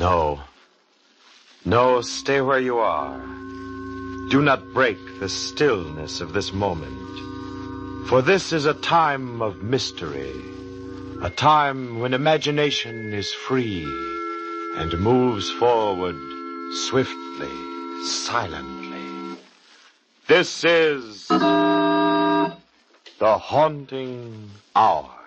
No. No, stay where you are. Do not break the stillness of this moment. For this is a time of mystery. A time when imagination is free and moves forward swiftly, silently. This is the Haunting Hour.